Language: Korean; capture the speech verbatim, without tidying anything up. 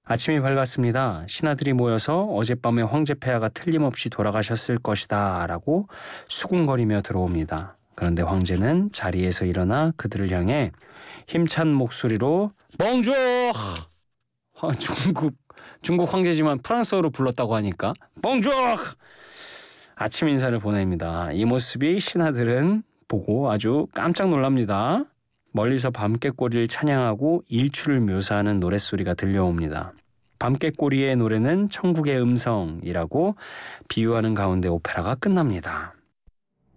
아침이 밝았습니다. 신하들이 모여서 어젯밤에 황제 폐하가 틀림없이 돌아가셨을 것이다 라고 수군거리며 들어옵니다. 그런데 황제는 자리에서 일어나 그들을 향해 힘찬 목소리로 멍주! 중국 중국 황제지만 프랑스어로 불렀다고 하니까 멍주! 아침 인사를 보냅니다. 이 모습이 신하들은 보고 아주 깜짝 놀랍니다. 멀리서 밤깨꼬리를 찬양하고 일출을 묘사하는 노랫소리가 들려옵니다. 밤깨꼬리의 노래는 천국의 음성이라고 비유하는 가운데 오페라가 끝납니다.